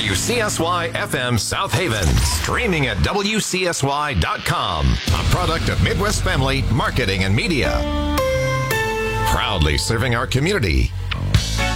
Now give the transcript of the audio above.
WCSY FM South Haven, streaming at WCSY.com, a product of Midwest Family Marketing and Media. Proudly serving our community.